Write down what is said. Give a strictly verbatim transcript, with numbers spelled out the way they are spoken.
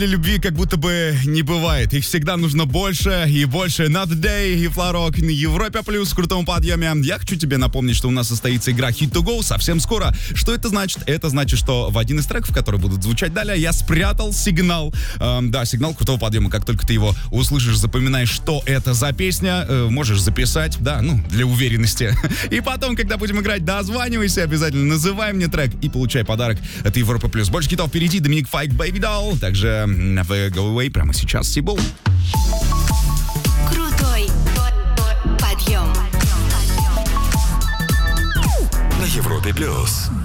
любви как будто бы не бывает. Их всегда нужно больше и больше. Not Day и Фларок на Европе Плюс в крутом подъеме. Я хочу тебе напомнить, что у нас состоится игра Hit to Go совсем скоро. Что это значит? Это значит, что в один из треков, которые будут звучать далее, я спрятал сигнал. Эм, да, сигнал крутого подъема. Как только ты его услышишь, запоминай, что это за песня. Э, можешь записать, да, ну, для уверенности. И потом, когда будем играть, дозванивайся, обязательно называй мне трек и получай подарок от Европы Плюс. Больше хитов впереди. Доминик Файк, Baby Doll. Также в Go Away прямо сейчас Сибул. Крутой подъем. На Европе Плюс.